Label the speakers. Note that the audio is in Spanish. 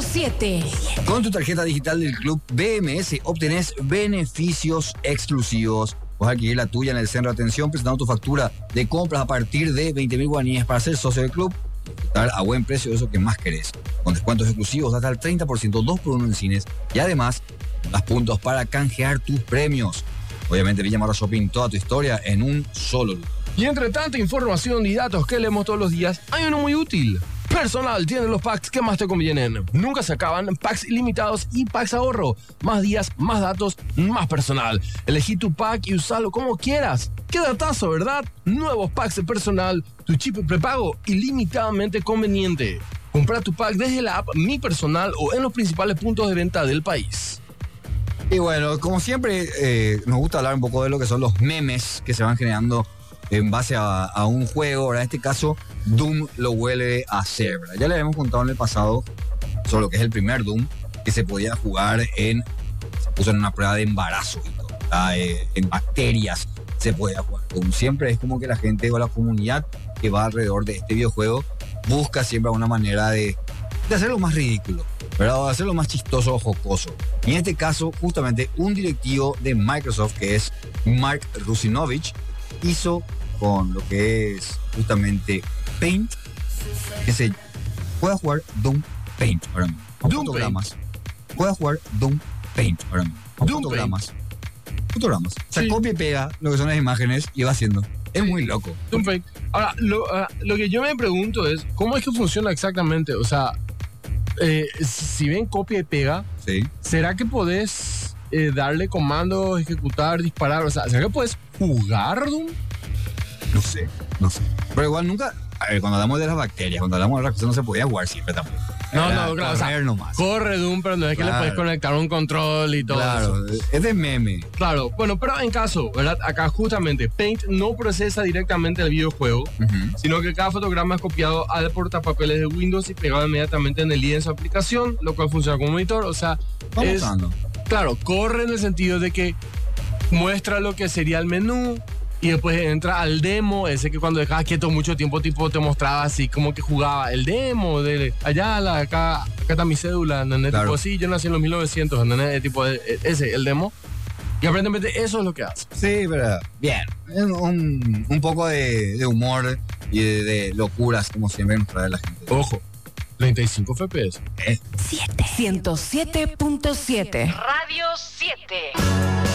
Speaker 1: 107.
Speaker 2: Con tu tarjeta digital del Club BMS obtenés beneficios exclusivos. Puedes adquirir la tuya en el centro de atención presentando tu factura de compras a partir de 20.000 guaraníes para ser socio del club y disfrutar a buen precio de eso que más querés. Con descuentos exclusivos hasta el 30%, 2x1 en cines y además das puntos para canjear tus premios. Obviamente Villa Marra Shopping, toda tu historia en un solo lugar.
Speaker 3: Y entre tanta información y datos que leemos todos los días, hay uno muy útil. Personal tiene los packs que más te convienen. Nunca se acaban, packs ilimitados y packs ahorro. Más días, más datos, más personal. Elegí tu pack y usalo como quieras. ¡Qué datazo!, ¿verdad? Nuevos packs de personal, tu chip prepago ilimitadamente conveniente. Compra tu pack desde la app Mi Personal o en los principales puntos de venta del país.
Speaker 2: Y bueno, como siempre, nos gusta hablar un poco de lo que son los memes que se van generando en base a un juego. Ahora, en este caso, Doom lo vuelve a hacer, ¿verdad? Ya le habíamos contado en el pasado sobre lo que es el primer Doom, que se podía jugar se puso en una prueba de embarazo y todo, en bacterias se podía jugar Doom. Siempre es como que la gente o la comunidad que va alrededor de este videojuego busca siempre una manera de hacerlo más ridículo, ¿verdad? O de hacerlo más chistoso o jocoso. Y en este caso, justamente, un directivo de Microsoft, que es Mark Russinovich, hizo con lo que es justamente Paint, que se pueda jugar Doom Paint ahora mismo.
Speaker 3: Doom
Speaker 2: fotogramas. Pueda jugar Doom Paint ahora mismo. Fotogramas. Fotogramas. O sea,
Speaker 3: Sí.
Speaker 2: copia y pega lo que son las imágenes y va haciendo. Es muy loco.
Speaker 3: Doom Paint. Ahora, lo que yo me pregunto es, ¿cómo es que funciona exactamente? O sea, si ven copia y pega,
Speaker 2: Sí.
Speaker 3: ¿será que podés darle comandos, ejecutar, disparar? O sea, ¿será que podés jugar Doom?
Speaker 2: No sé. Pero igual nunca. A ver, cuando hablamos de las bacterias, cuando hablamos de otras cosas, no se podía jugar siempre tampoco.
Speaker 3: No,
Speaker 2: Era
Speaker 3: claro, o sea,
Speaker 2: correr nomás.
Speaker 3: corre Doom, pero no es que le
Speaker 2: Claro.
Speaker 3: podés conectar un control y todo
Speaker 2: Claro,
Speaker 3: eso.
Speaker 2: es de meme.
Speaker 3: Claro, bueno, pero en caso, ¿verdad? Acá justamente Paint no procesa directamente el videojuego, sino que cada fotograma es copiado al portapapeles de Windows y pegado inmediatamente en el lienzo de aplicación, lo cual funciona como monitor. O sea,
Speaker 2: Vamos
Speaker 3: es,
Speaker 2: usando.
Speaker 3: claro, corre en el sentido de que muestra lo que sería el menú y después entra al demo, ese que cuando dejabas quieto mucho tiempo, tipo te mostraba así como que jugaba el demo de allá, acá está mi cédula, ¿entendés?
Speaker 2: Claro.
Speaker 3: Tipo, sí, yo nací en los 1900, ¿entendés? Tipo, ese, el demo. Y aparentemente eso es lo que hace.
Speaker 2: Sí, pero bien. Un poco de humor y de locuras, como siempre nos trae la gente.
Speaker 3: Ojo, 35 FPS.
Speaker 1: 107.7. Radio 7.